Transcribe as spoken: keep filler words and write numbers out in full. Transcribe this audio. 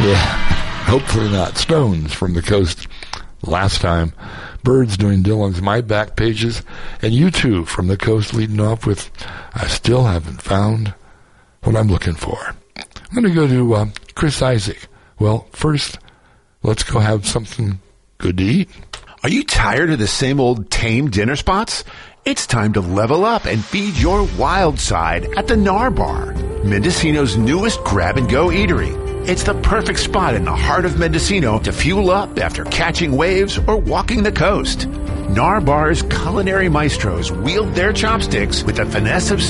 Yeah, hopefully not. Stones from the Coast last time. Birds doing Dylan's My Back Pages. And U two from the Coast leading off with I Still Haven't Found What I'm Looking For. I'm going to go to uh, Chris Isaac. Well, first, let's go have something good to eat. Are you tired of the same old tame dinner spots? It's time to level up and feed your wild side at the Nar Bar, Mendocino's newest grab-and-go eatery. It's the perfect spot in the heart of Mendocino to fuel up after catching waves or walking the coast. Nar Bar's culinary maestros wield their chopsticks with the finesse of